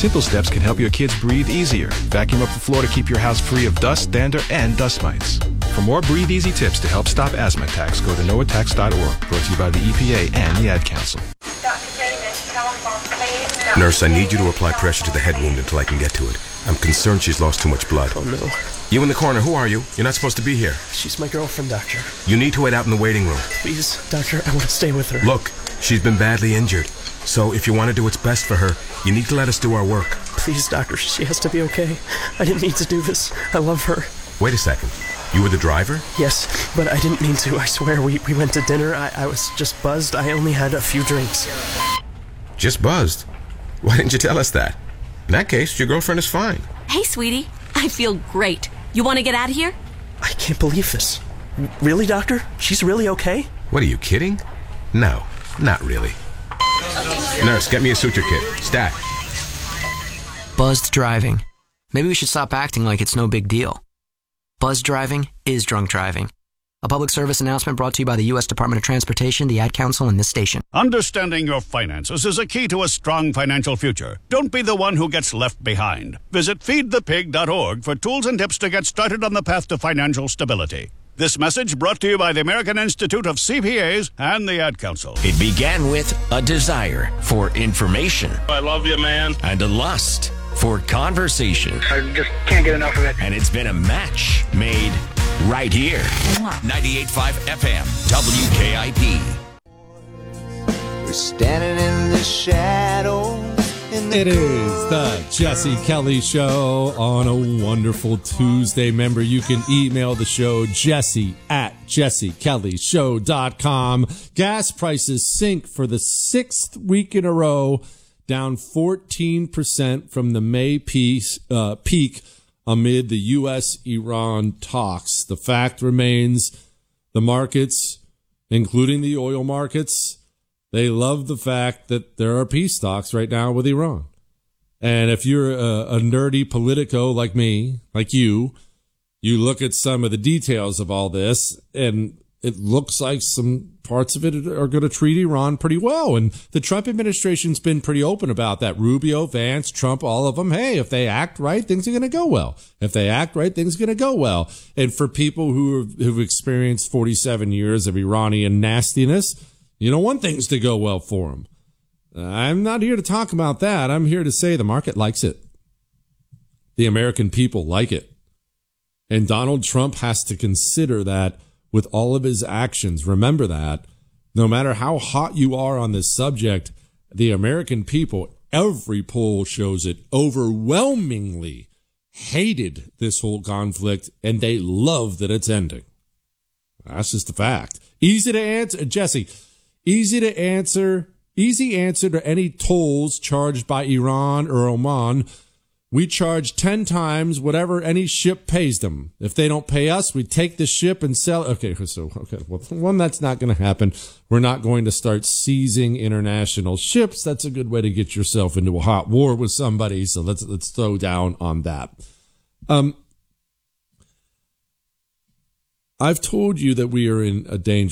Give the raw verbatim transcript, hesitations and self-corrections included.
Simple steps can help your kids breathe easier. Vacuum up the floor to keep your house free of dust, dander, and dust mites. For more Breathe Easy tips to help stop asthma attacks, go to no attacks dot org. Brought to you by the E P A and the Ad Council. Nurse, I need you to apply pressure to the head wound until I can get to it. I'm concerned she's lost too much blood. Oh, no. You in the corner, who are you? You're not supposed to be here. She's my girlfriend, doctor. You need to wait out in the waiting room. Please, doctor, I want to stay with her. Look, she's been badly injured. So if you want to do what's best for her, you need to let us do our work. Please, doctor, she has to be okay. I didn't mean to do this. I love her. Wait a second. You were the driver? Yes, but I didn't mean to. I swear, we, we went to dinner. I, I was just buzzed. I only had a few drinks. Just buzzed? Why didn't you tell us that? In that case, your girlfriend is fine. Hey, sweetie. I feel great. You want to get out of here? I can't believe this. Really, doctor? She's really okay? What, are you kidding? No, not really. Nurse, get me a suture kit. Stat. Buzzed driving. Maybe we should stop acting like it's no big deal. Buzzed driving is drunk driving. A public service announcement brought to you by the U S Department of Transportation, the Ad Council, and this station. Understanding your finances is a key to a strong financial future. Don't be the one who gets left behind. Visit feed the pig dot org for tools and tips to get started on the path to financial stability. This message brought to you by the American Institute of C P As and the Ad Council. It began with a desire for information. I love you, man. And a lust for conversation. I just can't get enough of it. And it's been a match made right here. ninety-eight point five F M, W K I P. We're standing in the shadows. It is the Jesse Kelly Show on a wonderful Tuesday. Remember, you can email the show, Jesse at jesse kelly show dot com. Gas prices sink for the sixth week in a row, down fourteen percent from the May piece, uh, peak amid the U S Iran talks. The fact remains the markets, including the oil markets, they love the fact that there are peace talks right now with Iran. And if you're a, a nerdy politico like me, like you, you look at some of the details of all this, and it looks like some parts of it are going to treat Iran pretty well. And the Trump administration's been pretty open about that. Rubio, Vance, Trump, all of them. Hey, if they act right, things are going to go well. If they act right, things are going to go well. And for people who have, who've experienced forty-seven years of Iranian nastiness, you don't want things to go well for them. I'm not here to talk about that. I'm here to say the market likes it. The American people like it. And Donald Trump has to consider that with all of his actions. Remember that. No matter how hot you are on this subject, the American people, every poll shows it, overwhelmingly hated this whole conflict, and they love that it's ending. That's just a fact. Easy to answer, Jesse. Easy to answer, easy answer to any tolls charged by Iran or Oman. We charge ten times whatever any ship pays them. If they don't pay us, we take the ship and sell. Okay, so, okay, well, one, that's not going to happen. We're not going to start seizing international ships. That's a good way to get yourself into a hot war with somebody. So let's, let's throw down on that. Um, I've told you that we are in a dangerous